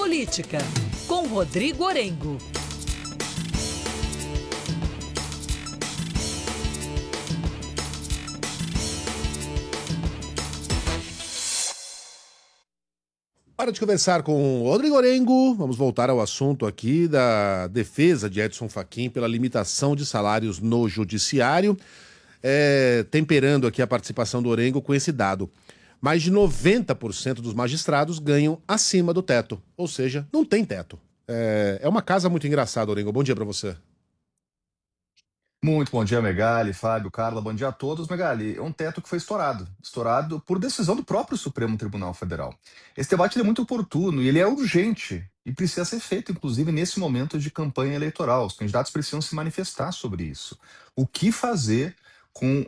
Política, com Rodrigo Orengo. Hora de conversar com o Rodrigo Orengo. Vamos voltar ao assunto aqui da defesa de Edson Fachin pela limitação de salários no judiciário. Temperando aqui a participação do Orengo com esse dado. Mais de 90% dos magistrados ganham acima do teto, ou seja, não tem teto. É uma casa muito engraçada, Orengo. Bom dia para você. Muito bom dia, Megali, Fábio, Carla, bom dia a todos. Megali, é um teto que foi estourado por decisão do próprio Supremo Tribunal Federal. Esse debate é muito oportuno e ele é urgente e precisa ser feito, inclusive, nesse momento de campanha eleitoral. Os candidatos precisam se manifestar sobre isso. O que fazer com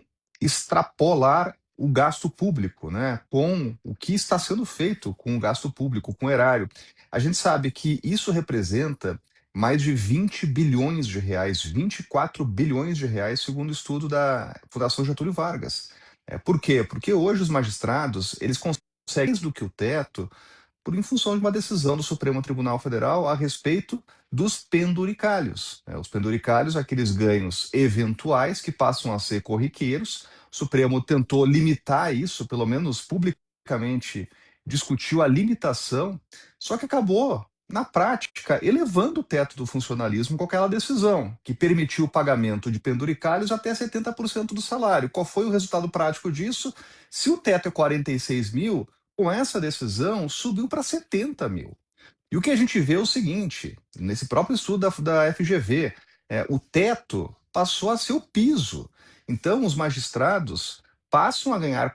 extrapolar o gasto público, né? Com o que está sendo feito com o gasto público, com o erário. A gente sabe que isso representa mais de 20 bilhões de reais, 24 bilhões de reais, segundo o estudo da Fundação Getúlio Vargas. Por quê? Porque hoje os magistrados, eles conseguem mais do que o teto em função de uma decisão do Supremo Tribunal Federal a respeito dos penduricalhos. Os penduricalhos, aqueles ganhos eventuais que passam a ser corriqueiros. O Supremo tentou limitar isso, pelo menos publicamente discutiu a limitação, só que acabou na prática, elevando o teto do funcionalismo com aquela decisão, que permitiu o pagamento de penduricalhos até 70% do salário. Qual foi o resultado prático disso? Se o teto é 46 mil, com essa decisão subiu para 70 mil. E o que a gente vê é o seguinte, nesse próprio estudo da FGV, o teto passou a ser o piso. Então, os magistrados passam a ganhar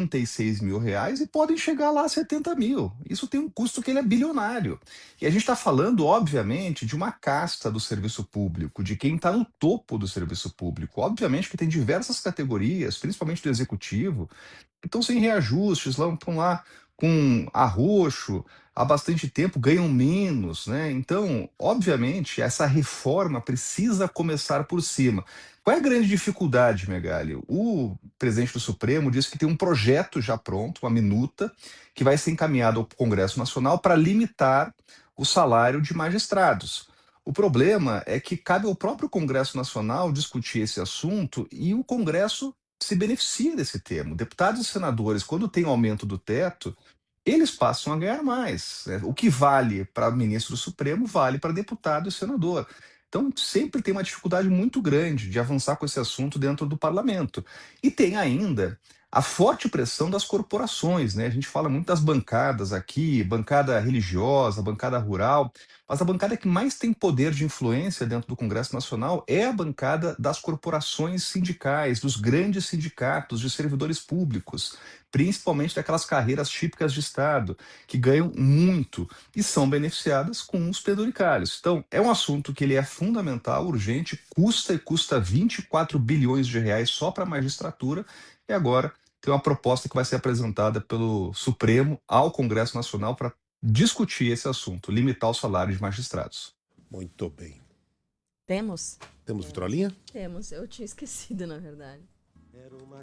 46 mil reais e podem chegar lá a 70 mil. Isso tem um custo que ele é bilionário. E a gente está falando, obviamente, de uma casta do serviço público, de quem está no topo do serviço público. Obviamente que tem diversas categorias, principalmente do executivo, que estão sem reajustes, estão lá com arroxo há bastante tempo, ganham menos, né? Então, obviamente, essa reforma precisa começar por cima. Qual é a grande dificuldade, Megali? O presidente do Supremo disse que tem um projeto já pronto, uma minuta, que vai ser encaminhado ao Congresso Nacional para limitar o salário de magistrados. O problema é que cabe ao próprio Congresso Nacional discutir esse assunto e o Congresso se beneficia desse termo. Deputados e senadores, quando tem aumento do teto, eles passam a ganhar mais. O que vale para ministro do Supremo vale para deputado e senador. Então, sempre tem uma dificuldade muito grande de avançar com esse assunto dentro do parlamento. E tem ainda a forte pressão das corporações, né? A gente fala muito das bancadas aqui, bancada religiosa, bancada rural, mas a bancada que mais tem poder de influência dentro do Congresso Nacional é a bancada das corporações sindicais, dos grandes sindicatos de servidores públicos, principalmente daquelas carreiras típicas de Estado, que ganham muito e são beneficiadas com os penduricalhos. Então, é um assunto que ele é fundamental, urgente, custa 24 bilhões de reais só para a magistratura, e agora tem uma proposta que vai ser apresentada pelo Supremo ao Congresso Nacional para discutir esse assunto, limitar o salário de magistrados. Muito bem. Temos Vitrolinha? Temos, eu tinha esquecido, na verdade.